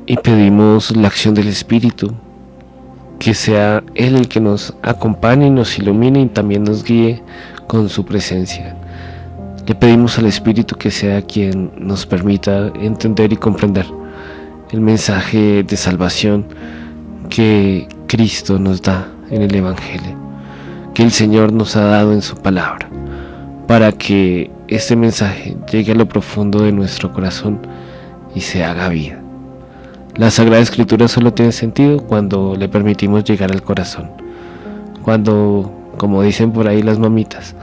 y pedimos la acción del Espíritu, que sea Él el que nos acompañe y nos ilumine y también nos guíe con su presencia. Le pedimos al Espíritu que sea quien nos permita entender y comprender el mensaje de salvación que Cristo nos da en el Evangelio, que el Señor nos ha dado en su palabra, para que este mensaje llegue a lo profundo de nuestro corazón y se haga vida. La Sagrada Escritura solo tiene sentido cuando le permitimos llegar al corazón, cuando, como dicen por ahí las mamitas,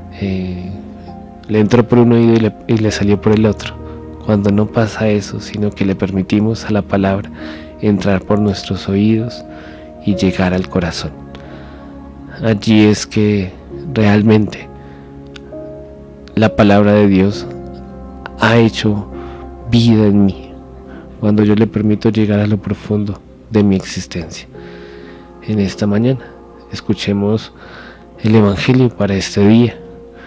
le entró por un oído y le salió por el otro. Cuando no pasa eso, sino que le permitimos a la palabra entrar por nuestros oídos y llegar al corazón. Allí es que realmente la palabra de Dios ha hecho vida en mí, cuando yo le permito llegar a lo profundo de mi existencia. En esta mañana escuchemos el Evangelio para este día.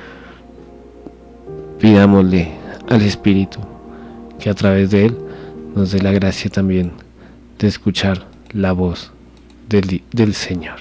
Pidámosle al Espíritu que a través de Él nos dé la gracia también de escuchar la voz del Señor.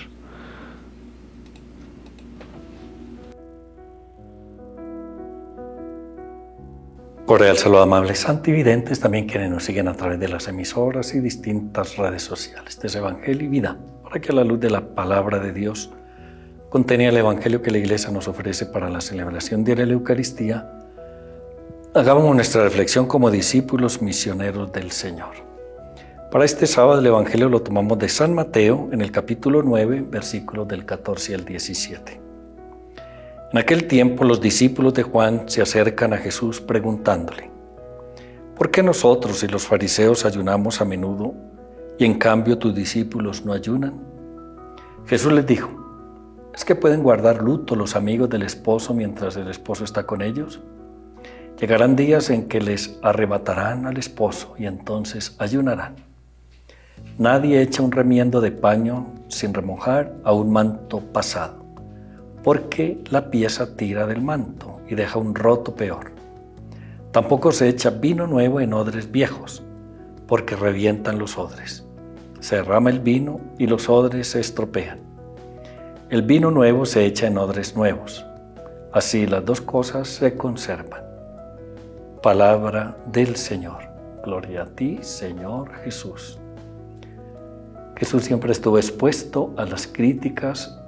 Cordial saludo, amables santividentes, también quienes nos siguen a través de las emisoras y distintas redes sociales. Este es Evangelio y Vida, para que a la luz de la palabra de Dios contenida el Evangelio que la Iglesia nos ofrece para la celebración diaria de la Eucaristía, hagamos nuestra reflexión como discípulos misioneros del Señor. Para este sábado el Evangelio lo tomamos de San Mateo en el capítulo 9, versículos del 14 al 17. En aquel tiempo los discípulos de Juan se acercan a Jesús preguntándole: ¿por qué nosotros y los fariseos ayunamos a menudo y en cambio tus discípulos no ayunan? Jesús les dijo: ¿es que pueden guardar luto los amigos del esposo mientras el esposo está con ellos? Llegarán días en que les arrebatarán al esposo y entonces ayunarán. Nadie echa un remiendo de paño sin remojar a un manto pasado, porque la pieza tira del manto y deja un roto peor. Tampoco se echa vino nuevo en odres viejos, porque revientan los odres. Se derrama el vino y los odres se estropean. El vino nuevo se echa en odres nuevos. Así las dos cosas se conservan. Palabra del Señor. Gloria a ti, Señor Jesús. Jesús siempre estuvo expuesto a las críticas